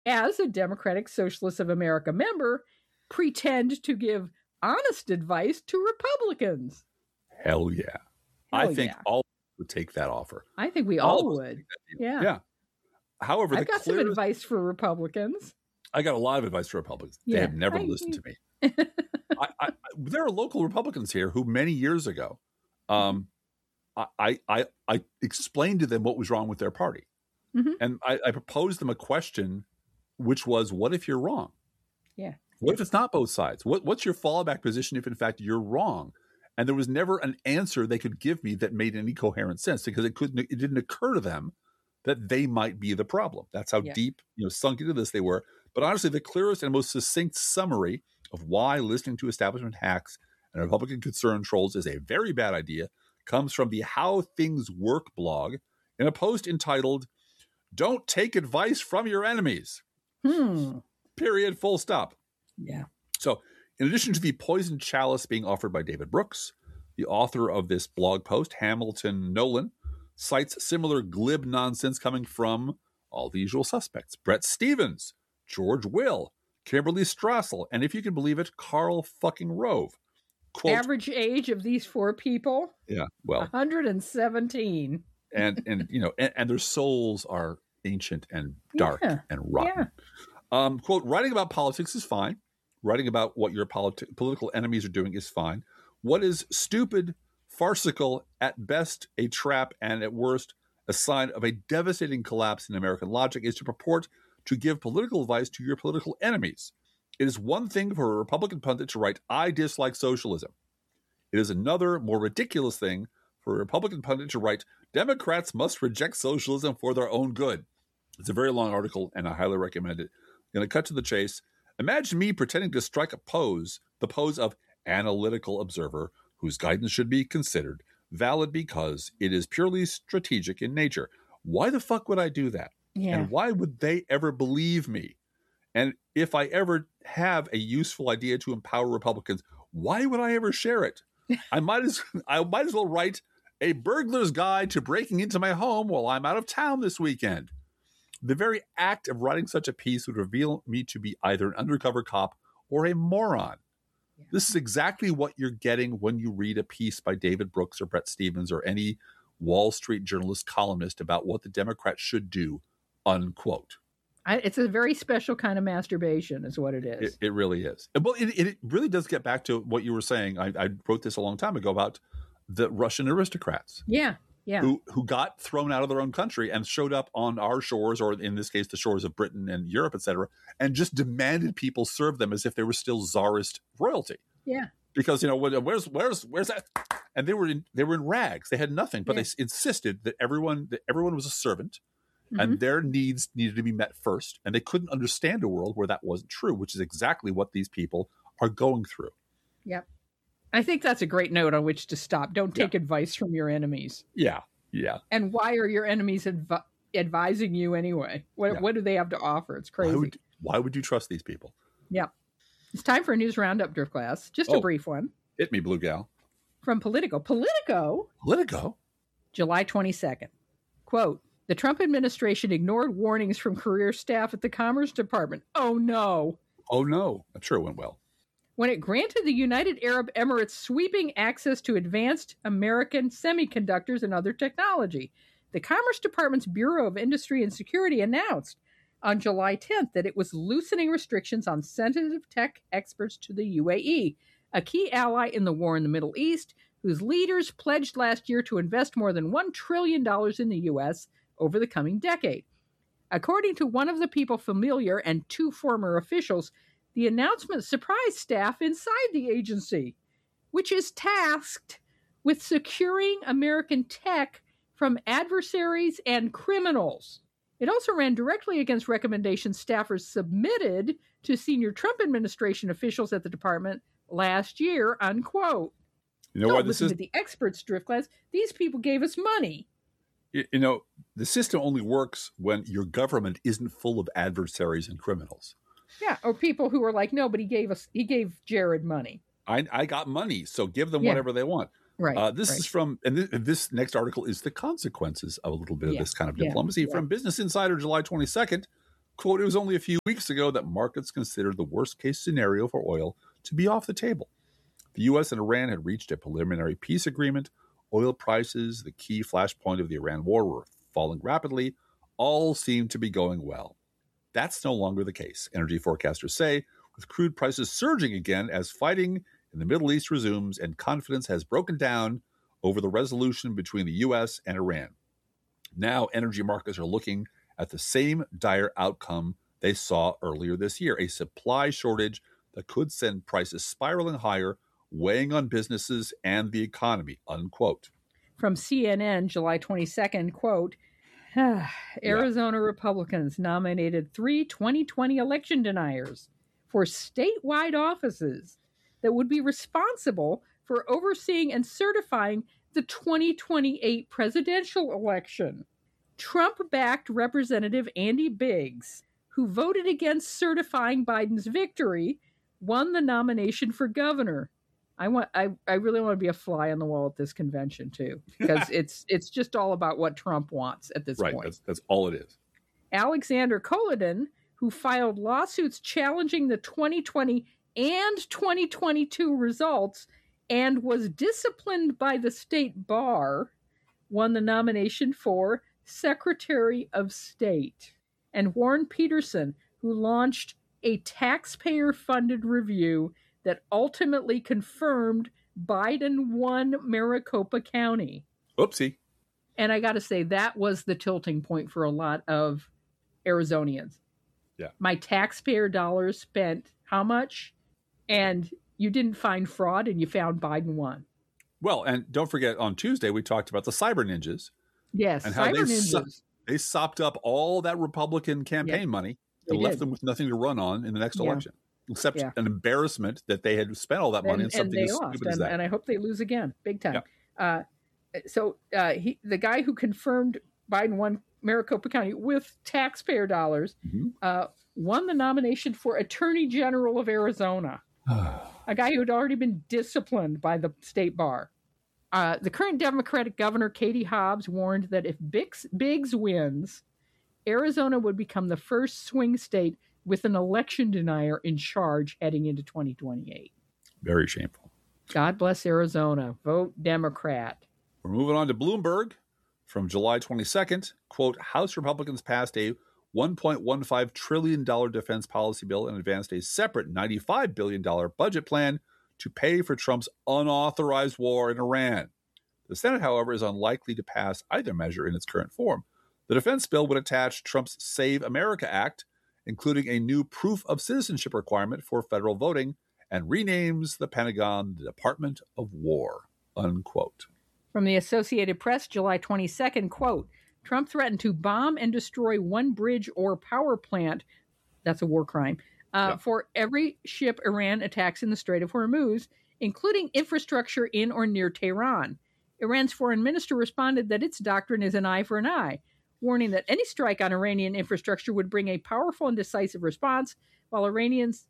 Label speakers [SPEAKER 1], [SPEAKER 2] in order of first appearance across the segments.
[SPEAKER 1] as a Democratic Socialists of America member, pretend to give honest advice to Republicans.
[SPEAKER 2] Hell yeah. I think all would take that offer.
[SPEAKER 1] I think we all would. Yeah.
[SPEAKER 2] However,
[SPEAKER 1] I've got some advice for Republicans.
[SPEAKER 2] I got a lot of advice for Republicans. They have never listened to me. There are local Republicans here who many years ago, I explained to them what was wrong with their party. Mm-hmm. And I proposed them a question, which was, what if you're wrong?
[SPEAKER 1] Yeah.
[SPEAKER 2] What if it's not both sides? What's your fallback position if, in fact, you're wrong? And there was never an answer they could give me that made any coherent sense, because it didn't occur to them that they might be the problem. That's how deep, sunk into this they were. But honestly, the clearest and most succinct summary of why listening to establishment hacks and Republican concern trolls is a very bad idea comes from the How Things Work blog in a post entitled, "Don't Take Advice from Your Enemies." Period, full stop.
[SPEAKER 1] Yeah.
[SPEAKER 2] So in addition to the poison chalice being offered by David Brooks, the author of this blog post, Hamilton Nolan, cites similar glib nonsense coming from all the usual suspects: Brett Stevens, George Will, Kimberly Strassel, and if you can believe it, Karl fucking Rove. Quote,
[SPEAKER 1] average age of these four people? 117.
[SPEAKER 2] And their souls are ancient and dark and rotten. Quote, writing about politics is fine. Writing about what your political enemies are doing is fine. What is stupid, farcical, at best a trap, and at worst a sign of a devastating collapse in American logic, is to purport to give political advice to your political enemies. It is one thing for a Republican pundit to write, "I dislike socialism." It is another, more ridiculous thing for a Republican pundit to write, "Democrats must reject socialism for their own good." It's a very long article, and I highly recommend it. I'm going to cut to the chase. Imagine me pretending to strike the pose of analytical observer whose guidance should be considered valid because it is purely strategic in nature. Why the fuck would I do that?
[SPEAKER 1] Yeah.
[SPEAKER 2] And why would they ever believe me? And if I ever have a useful idea to empower Republicans, why would I ever share it? I might as well write a burglar's guide to breaking into my home while I'm out of town this weekend. The very act of writing such a piece would reveal me to be either an undercover cop or a moron. Yeah. This is exactly what you're getting when you read a piece by David Brooks or Brett Stevens or any Wall Street journalist columnist about what the Democrats should do, unquote.
[SPEAKER 1] It's a very special kind of masturbation is what it is.
[SPEAKER 2] It really is. Well, it really does get back to what you were saying. I wrote this a long time ago about the Russian aristocrats.
[SPEAKER 1] Yeah.
[SPEAKER 2] Who got thrown out of their own country and showed up on our shores, or in this case, the shores of Britain and Europe, et cetera, and just demanded people serve them as if they were still czarist royalty.
[SPEAKER 1] Yeah.
[SPEAKER 2] Because, where's that? And they were in rags. They had nothing, but they insisted that everyone was a servant. And their needs needed to be met first. And they couldn't understand a world where that wasn't true, which is exactly what these people are going through.
[SPEAKER 1] Yep. I think that's a great note on which to stop. Don't take advice from your enemies.
[SPEAKER 2] Yeah.
[SPEAKER 1] And why are your enemies advising you anyway? What do they have to offer? It's crazy.
[SPEAKER 2] Why would you trust these people?
[SPEAKER 1] Yeah. It's time for a news roundup, Drift Class. Just a brief one.
[SPEAKER 2] Hit me, Blue Gal.
[SPEAKER 1] From Politico. Politico? July 22nd. Quote, the Trump administration ignored warnings from career staff at the Commerce Department. Oh, no.
[SPEAKER 2] I'm sure it went well.
[SPEAKER 1] When it granted the United Arab Emirates sweeping access to advanced American semiconductors and other technology, the Commerce Department's Bureau of Industry and Security announced on July 10th that it was loosening restrictions on sensitive tech exports to the UAE, a key ally in the war in the Middle East, whose leaders pledged last year to invest more than $1 trillion in the U.S. over the coming decade. According to one of the people familiar and two former officials, the announcement surprised staff inside the agency, which is tasked with securing American tech from adversaries and criminals. It also ran directly against recommendations staffers submitted to senior Trump administration officials at the department last year, unquote.
[SPEAKER 2] You know what
[SPEAKER 1] this is? The experts, Drift Class. These people gave us money.
[SPEAKER 2] The system only works when your government isn't full of adversaries and criminals.
[SPEAKER 1] Yeah, or people who are like, no, but he gave Jared money.
[SPEAKER 2] I got money, so give them whatever they want.
[SPEAKER 1] Right.
[SPEAKER 2] This is from, and this next article is the consequences of a little bit of this kind of diplomacy from Business Insider, July 22nd. Quote, it was only a few weeks ago that markets considered the worst-case scenario for oil to be off the table. The U.S. and Iran had reached a preliminary peace agreement. Oil prices, the key flashpoint of the Iran war, were falling rapidly. All seemed to be going well. That's no longer the case, energy forecasters say, with crude prices surging again as fighting in the Middle East resumes and confidence has broken down over the resolution between the U.S. and Iran. Now, energy markets are looking at the same dire outcome they saw earlier this year, a supply shortage that could send prices spiraling higher, weighing on businesses and the economy, unquote.
[SPEAKER 1] From CNN, July 22nd, quote, Arizona Republicans nominated 3 2020 election deniers for statewide offices that would be responsible for overseeing and certifying the 2028 presidential election. Trump-backed Representative Andy Biggs, who voted against certifying Biden's victory, won the nomination for governor. I really want to be a fly on the wall at this convention too, because it's just all about what Trump wants at this point.
[SPEAKER 2] Right, that's all it is.
[SPEAKER 1] Alexander Kolodin, who filed lawsuits challenging the 2020 and 2022 results and was disciplined by the state bar, won the nomination for Secretary of State. And Warren Peterson, who launched a taxpayer-funded review that ultimately confirmed Biden won Maricopa County.
[SPEAKER 2] Oopsie.
[SPEAKER 1] And I got to say, that was the tilting point for a lot of Arizonians.
[SPEAKER 2] Yeah.
[SPEAKER 1] My taxpayer dollars spent how much? And you didn't find fraud, and you found Biden won.
[SPEAKER 2] Well, and don't forget, on Tuesday, we talked about the cyber ninjas.
[SPEAKER 1] Yes,
[SPEAKER 2] and how
[SPEAKER 1] cyber ninjas.
[SPEAKER 2] They sopped up all that Republican campaign money and left them with nothing to run on in the next election. Except an embarrassment that they had spent all that money on something as stupid as that.
[SPEAKER 1] And I hope they lose again, big time. Yeah. The guy who confirmed Biden won Maricopa County with taxpayer dollars won the nomination for Attorney General of Arizona, a guy who had already been disciplined by the state bar. The current Democratic governor, Katie Hobbs, warned that if Biggs wins, Arizona would become the first swing state with an election denier in charge heading into 2028.
[SPEAKER 2] Very shameful.
[SPEAKER 1] God bless Arizona. Vote Democrat.
[SPEAKER 2] We're moving on to Bloomberg from July 22nd. Quote, House Republicans passed a $1.15 trillion defense policy bill and advanced a separate $95 billion budget plan to pay for Trump's unauthorized war in Iran. The Senate, however, is unlikely to pass either measure in its current form. The defense bill would attach Trump's Save America Act, including a new proof of citizenship requirement for federal voting, and renames the Pentagon the Department of War, unquote.
[SPEAKER 1] From the Associated Press, July 22nd, quote, Trump threatened to bomb and destroy one bridge or power plant, that's a war crime, for every ship Iran attacks in the Strait of Hormuz, including infrastructure in or near Tehran. Iran's foreign minister responded that its doctrine is an eye for an eye, warning that any strike on Iranian infrastructure would bring a powerful and decisive response, while Iran's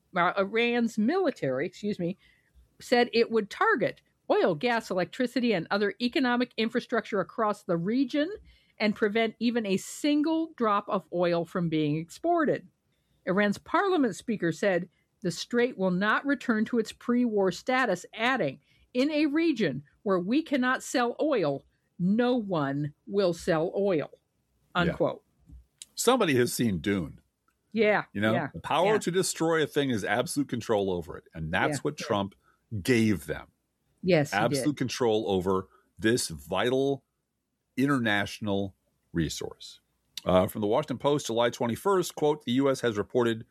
[SPEAKER 1] military, said it would target oil, gas, electricity, and other economic infrastructure across the region and prevent even a single drop of oil from being exported. Iran's parliament speaker said the strait will not return to its pre-war status, adding, in a region where we cannot sell oil, no one will sell oil, unquote.
[SPEAKER 2] Yeah. Somebody has seen Dune.
[SPEAKER 1] Yeah.
[SPEAKER 2] The power to destroy a thing is absolute control over it. And that's what Trump gave them.
[SPEAKER 1] Yes,
[SPEAKER 2] absolute control over this vital international resource. From the Washington Post, July 21st, quote, the U.S. has reported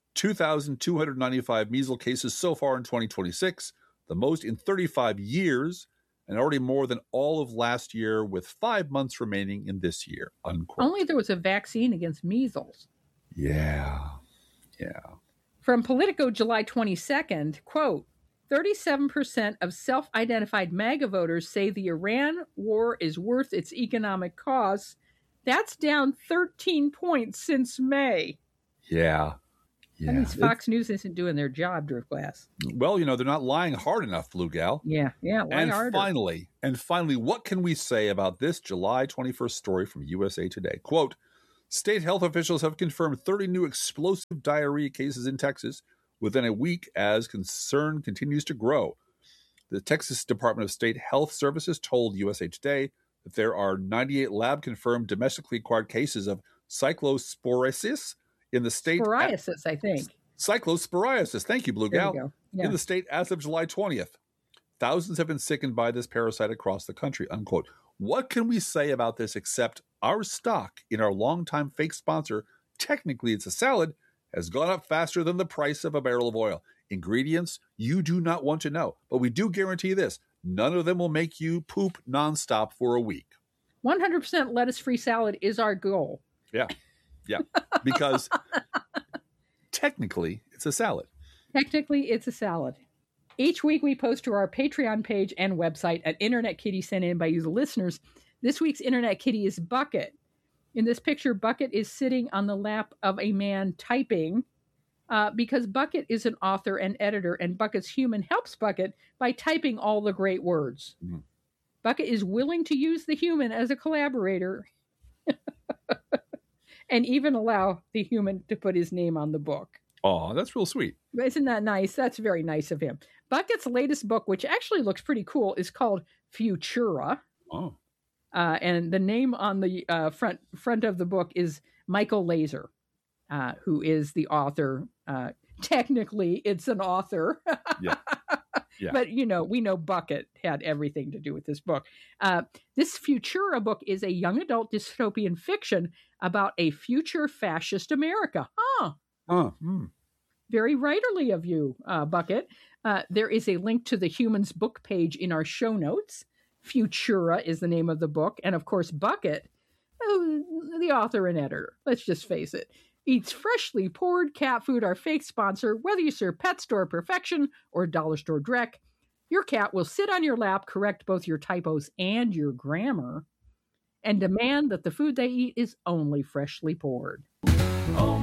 [SPEAKER 2] 2,295 measles cases so far in 2026, the most in 35 years, and already more than all of last year, with 5 months remaining in this year, unquote.
[SPEAKER 1] Only there was a vaccine against measles.
[SPEAKER 2] Yeah.
[SPEAKER 1] From Politico, July 22nd, quote, 37% of self-identified MAGA voters say the Iran war is worth its economic costs. That's down 13 points since May.
[SPEAKER 2] Yeah.
[SPEAKER 1] That means Fox News isn't doing their job, Drew Glass.
[SPEAKER 2] Well, they're not lying hard enough, Blue Gal.
[SPEAKER 1] Yeah, lie harder.
[SPEAKER 2] And finally, what can we say about this July 21st story from USA Today? Quote, State health officials have confirmed 30 new explosive diarrhea cases in Texas within a week as concern continues to grow. The Texas Department of State Health Services told USA Today that there are 98 lab-confirmed domestically acquired cases of cyclosporiasis in the state.
[SPEAKER 1] Psoriasis, I think.
[SPEAKER 2] Cyclosporiasis. Thank you, Blue Gal.
[SPEAKER 1] Yeah.
[SPEAKER 2] In the state as of July 20th. Thousands have been sickened by this parasite across the country, unquote. What can we say about this except our stock in our longtime fake sponsor, technically it's a salad, has gone up faster than the price of a barrel of oil. Ingredients you do not want to know, but we do guarantee this. None of them will make you poop nonstop for a week.
[SPEAKER 1] 100% lettuce-free salad is our goal.
[SPEAKER 2] Yeah, because technically it's a salad.
[SPEAKER 1] Technically it's a salad. Each week we post to our Patreon page and website at Internet Kitty sent in by you, the listeners. This week's Internet Kitty is Bucket. In this picture, Bucket is sitting on the lap of a man typing because Bucket is an author and editor, and Bucket's human helps Bucket by typing all the great words. Mm-hmm. Bucket is willing to use the human as a collaborator and even allow the human to put his name on the book.
[SPEAKER 2] Oh, that's real sweet.
[SPEAKER 1] Isn't that nice? That's very nice of him. Bucket's latest book, which actually looks pretty cool, is called Futura.
[SPEAKER 2] Oh.
[SPEAKER 1] And the name on the front of the book is Michael Laser, who is the author. Technically, it's an author. Yeah. But, we know Bucket had everything to do with this book. This Futura book is a young adult dystopian fiction about a future fascist America. Very writerly of you, Bucket. There is a link to the Humans book page in our show notes. Futura is the name of the book. And of course, Bucket, the author and editor, let's just face it, eats freshly poured cat food, our fake sponsor, whether you serve Pet Store Perfection or Dollar Store Drek. Your cat will sit on your lap, correct both your typos and your grammar, and demand that the food they eat is only freshly poured.
[SPEAKER 3] Oh